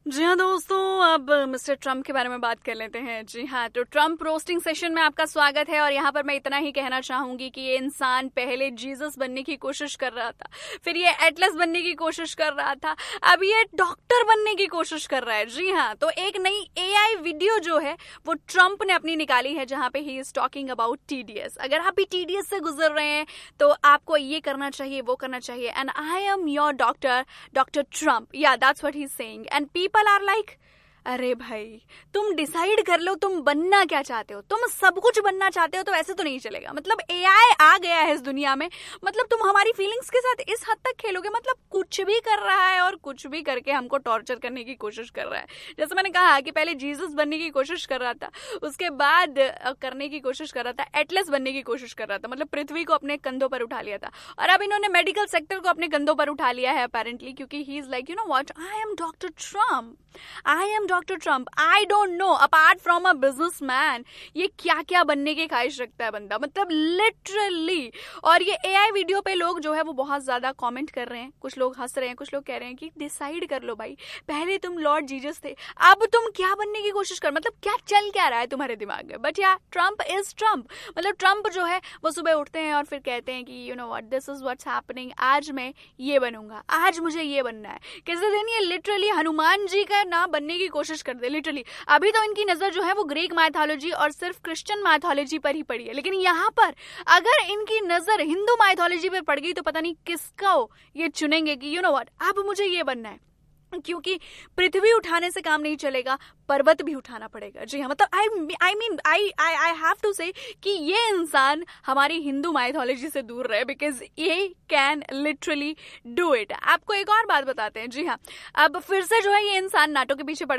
जी हाँ दोस्तों, अब मिस्टर ट्रम्प के बारे में बात कर लेते हैं। जी हाँ, तो ट्रम्प रोस्टिंग सेशन में आपका स्वागत है। और यहाँ पर मैं इतना ही कहना चाहूंगी कि ये इंसान पहले जीसस बनने की कोशिश कर रहा था, फिर ये एटलस बनने की कोशिश कर रहा था, अब ये डॉक्टर बनने की कोशिश कर रहा है। जी हाँ, तो एक नई एआई वीडियो जो है वो ट्रम्प ने अपनी निकाली है, जहाँ पे he is talking about TDS. अगर आप भी टीडीएस से गुजर रहे हैं तो आपको ये करना चाहिए, वो करना चाहिए। And I am your doctor, doctor Trump. या that's what he is saying. And people are like, अरे भाई तुम डिसाइड कर लो तुम बनना क्या चाहते हो। तुम सब कुछ बनना चाहते हो तो ऐसे तो नहीं चलेगा। मतलब एआई आ गया है इस दुनिया में, मतलब तुम हमारी फीलिंग्स के साथ इस हद तक खेलोगे। मतलब कुछ भी कर रहा है और कुछ भी करके हमको टॉर्चर करने की कोशिश कर रहा है। जैसे मैंने कहा कि पहले जीसस बनने की कोशिश कर रहा था, उसके बाद करने की कोशिश कर रहा था, एटलस बनने की कोशिश कर रहा था, मतलब पृथ्वी को अपने कंधों पर उठा लिया था। और अब इन्होंने मेडिकल सेक्टर को अपने कंधों पर उठा लिया है अपेरेंटली, क्योंकि he is like, you know what, I am doctor Trump, I am doctor Trump. I don't know apart from a businessman ये क्या क्या बनने की ख्वाहिश रखता है बंदा, मतलब लिटरली। और ये एआई वीडियो पे लोग जो है वो बहुत ज्यादा कमेंट कर रहे हैं, कुछ लोग हंस रहे हैं, कुछ लोग कह रहे हैं कि डिसाइड कर लो भाई, पहले तुम लॉर्ड जीसस थे, अब तुम क्या बनने की कोशिश कर, मतलब क्या चल क्या रहा है तुम्हारे दिमाग में। बट या ट्रम्प इज ट्रम्प। मतलब ट्रम्प जो है वो सुबह उठते हैं और फिर कहते हैं कि you know what, this is what's happening, आज मैं ये बनूंगा, आज मुझे ये बनना है। किसी दिन ये लिटरली हनुमान जी का ना बनने की कोशिश कर दे लिटरली। अभी तो इनकी नजर जो है वो ग्रीक माइथोलॉजी और सिर्फ क्रिश्चियन माइथोलॉजी पर ही पड़ी है, लेकिन यहाँ पर अगर इनकी नजर हिंदू माइथोलॉजी पर पड़ गई तो पता नहीं किसका ये चुनेंगे कि यू नो व्हाट, अब मुझे ये बनना है। क्योंकि पृथ्वी उठाने से काम नहीं चलेगा, पर्वत भी उठाना पड़ेगा। जी हाँ, मतलब आई हैव टू से कि ये इंसान हमारी हिंदू माइथोलॉजी से दूर रहे, बिकॉज ये कैन लिटरली डू इट। आपको एक और बात बताते हैं। जी हाँ, अब फिर से जो है ये इंसान नाटो के पीछे पड़